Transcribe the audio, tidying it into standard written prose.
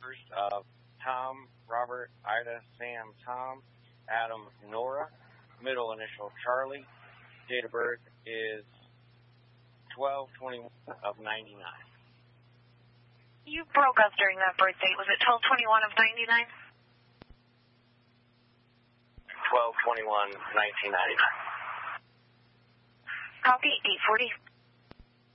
first of Tom, Robert, Ida, Sam, Tom, Adam, Nora, middle initial Charlie. Date of birth is 12/21 of 99. You broke up during that birth date. Was it 12/21 of 99? 12/21, 1999. Copy, 840.